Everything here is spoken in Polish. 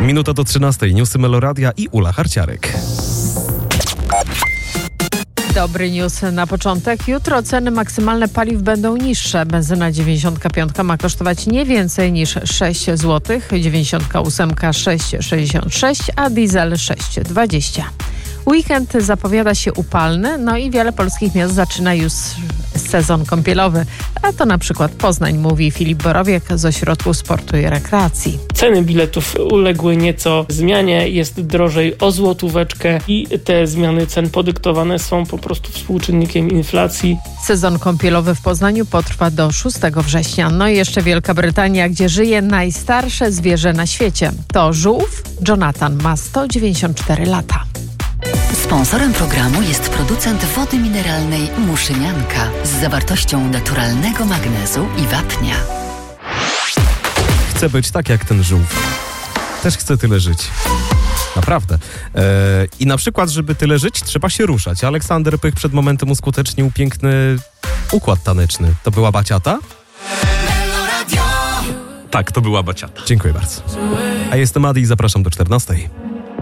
Minuta do 13. Newsy Meloradia i Ula Harciarek. Dobry news na początek. Jutro ceny maksymalne paliw będą niższe. Benzyna 95 ma kosztować nie więcej niż 6 zł, 98 6,66, a diesel 6,20. Weekend zapowiada się upalny, no i wiele polskich miast zaczyna już sezon kąpielowy. A to na przykład Poznań, mówi Filip Borowiek z Ośrodku Sportu i Rekreacji. Ceny biletów uległy nieco zmianie, jest drożej o złotóweczkę i te zmiany cen podyktowane są po prostu współczynnikiem inflacji. Sezon kąpielowy w Poznaniu potrwa do 6 września. No i jeszcze Wielka Brytania, gdzie żyje najstarsze zwierzę na świecie. To żółw. Jonathan ma 194 lata. Sponsorem programu jest producent wody mineralnej Muszynianka z zawartością naturalnego magnezu i wapnia. Chcę być tak jak ten żółw. Też chcę tyle żyć. Naprawdę. I na przykład, żeby tyle żyć, trzeba się ruszać. Aleksander Pych przed momentem uskutecznił piękny układ taneczny. To była baciata? Tak, to była baciata. Dziękuję bardzo. A jestem Adi i zapraszam do 14.